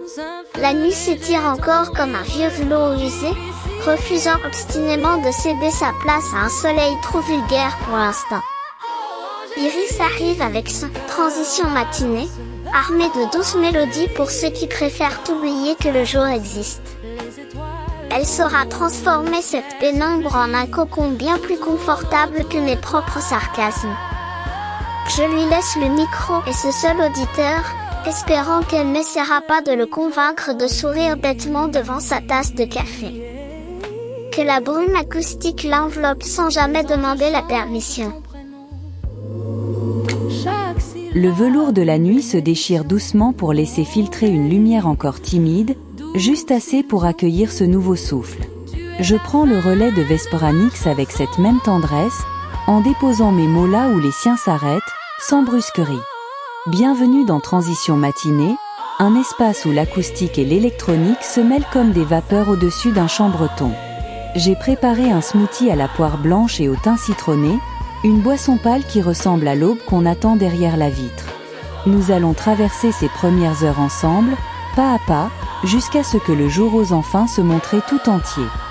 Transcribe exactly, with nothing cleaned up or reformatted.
La nuit s'étire encore comme un vieux velours usé, refusant obstinément de céder sa place à un soleil trop vulgaire pour l'instant. Iris arrive avec son « Transition matinée », armée de douces mélodies pour ceux qui préfèrent oublier que le jour existe. Elle saura transformer cette pénombre en un cocon bien plus confortable que mes propres sarcasmes. Je lui laisse le micro et ce seul auditeur, espérant qu'elle n'essaiera pas de le convaincre de sourire bêtement devant sa tasse de café. Que la brume acoustique l'enveloppe sans jamais demander la permission. Le velours de la nuit se déchire doucement pour laisser filtrer une lumière encore timide, juste assez pour accueillir ce nouveau souffle. Je prends le relais de Vesperanix avec cette même tendresse, en déposant mes mots là où les siens s'arrêtent, sans brusquerie. Bienvenue dans Transition matinée, un espace où l'acoustique et l'électronique se mêlent comme des vapeurs au-dessus d'un champ breton. J'ai préparé un smoothie à la poire blanche et au thym citronné, une boisson pâle qui ressemble à l'aube qu'on attend derrière la vitre. Nous allons traverser ces premières heures ensemble, pas à pas, jusqu'à ce que le jour ose enfin se montrer tout entier.